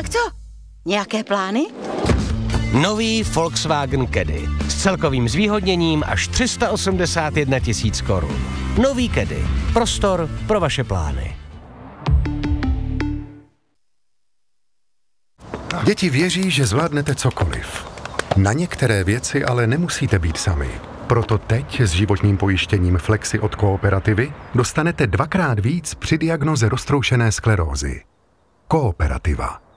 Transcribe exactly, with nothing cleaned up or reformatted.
Tak co? Nějaké plány? Nový Volkswagen Caddy s celkovým zvýhodněním až tři sta osmdesát jedna tisíc korun. Nový Caddy. Prostor pro vaše plány. Děti věří, že zvládnete cokoliv. Na některé věci ale nemusíte být sami. Proto teď s životním pojištěním Flexi od Kooperativy dostanete dvakrát víc při diagnoze roztroušené sklerózy. Kooperativa.